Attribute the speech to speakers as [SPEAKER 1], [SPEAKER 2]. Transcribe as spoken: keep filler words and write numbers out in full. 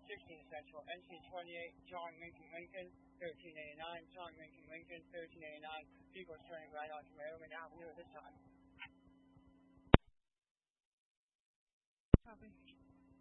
[SPEAKER 1] sixteen Central, N C twenty-eight, John Lincoln Lincoln, thirteen eighty-nine, John Lincoln Lincoln, thirteen eighty-nine. Vehicles turning right onto Merriman Avenue at this time. Copy.